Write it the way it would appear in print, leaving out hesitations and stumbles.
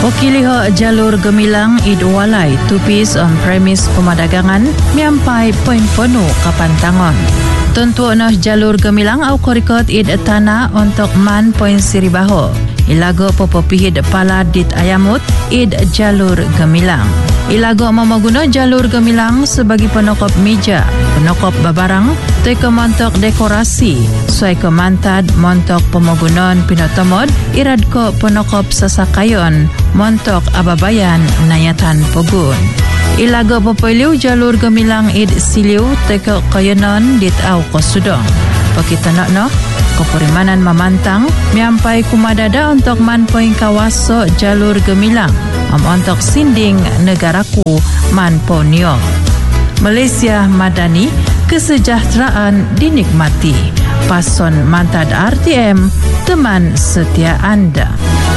Pokiliho jalur gemilang idwalai tupis on premis pemadagangan miampai poin penuh kapantangon. Tentu nah jalur gemilang au korikot id tanah untuk man poin siribaho. Ilago popopihid paladit ayamut id jalur gemilang. Ilago memaguna jalur gemilang sebagai penokop meja, penokop babarang, teka montok dekorasi, suai ke mantad montok pemagunan pinotomod, irad ko penokop sasakayon, montok ababayan nayatan pogun. Ilago popoiliu jalur gemilang id siliu teka kayonon dit au kosudong. Pakita no keperimanan memantang miampai kumadada untuk manpoing kawaso jalur gemilang untuk sinding negaraku manponio. Malaysia Madani, kesejahteraan dinikmati. Pason mantad RTM, teman setia anda.